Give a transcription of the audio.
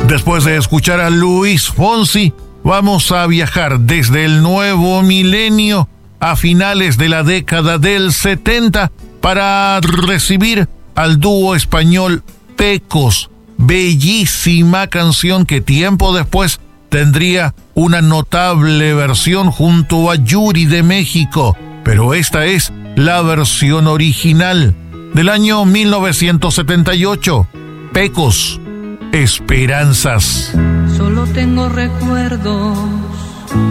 Después de escuchar a Luis Fonsi, vamos a viajar desde el nuevo milenio a finales de la década del 70 para recibir al dúo español Pecos. Bellísima canción que tiempo después tendría una notable versión junto a Yuri de México, pero esta es la versión original del año 1978. Pecos, Esperanzas. Solo tengo recuerdos